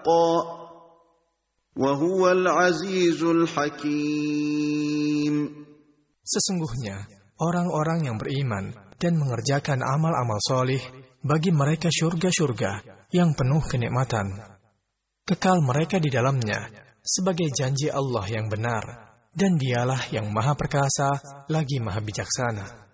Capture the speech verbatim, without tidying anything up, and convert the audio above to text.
حقا وهو العزيز الحكيم. Sesungguhnya orang-orang yang beriman dan mengerjakan amal-amal solih, bagi mereka syurga-syurga yang penuh kenikmatan. Kekal mereka di dalamnya sebagai janji Allah yang benar, dan dialah yang maha perkasa lagi maha bijaksana.